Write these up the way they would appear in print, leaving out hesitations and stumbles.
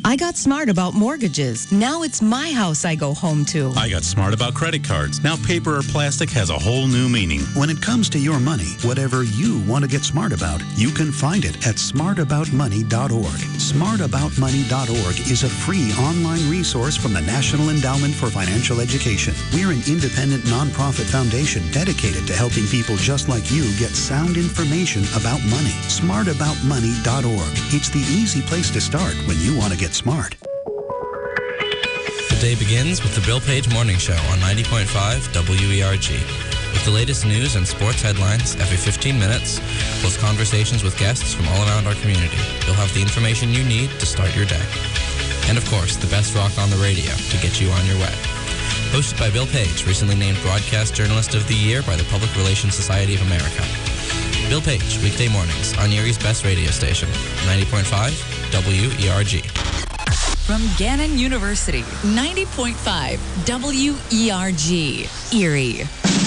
I got smart about mortgages. Now it's my house I go home to. I got smart about credit cards. Now paper or plastic has a whole new meaning. When it comes to your money, whatever you want to get smart about, you can find it at smartaboutmoney.org. Smartaboutmoney.org is a free online resource from the National Endowment for Financial Education. We're an independent nonprofit foundation dedicated to helping people just like you get sound information about money. Smartaboutmoney.org. It's the easy place to start when you want to get smart. The day begins with the Bill Page Morning Show on 90.5 WERG. With the latest news and sports headlines every 15 minutes, plus conversations with guests from all around our community, you'll have the information you need to start your day. And of course, the best rock on the radio to get you on your way. Hosted by Bill Page, recently named Broadcast Journalist of the Year by the Public Relations Society of America. Bill Page, weekday mornings on Erie's best radio station, 90.5 WERG. From Gannon University, 90.5 WERG, Erie.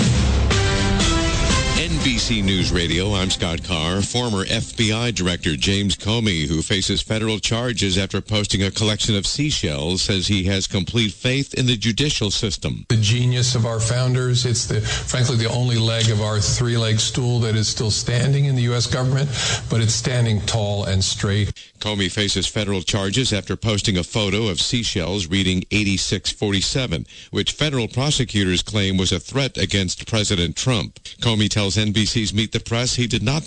NBC News Radio, I'm Scott Carr. Former FBI Director James Comey, who faces federal charges after posting a collection of seashells, says he has complete faith in the judicial system. The genius of our founders. It's frankly the only leg of our three-leg stool that is still standing in the U.S. government, but it's standing tall and straight. Comey faces federal charges after posting a photo of seashells reading 8647, which federal prosecutors claim was a threat against President Trump. Comey tells NBC's Meet the Press he did not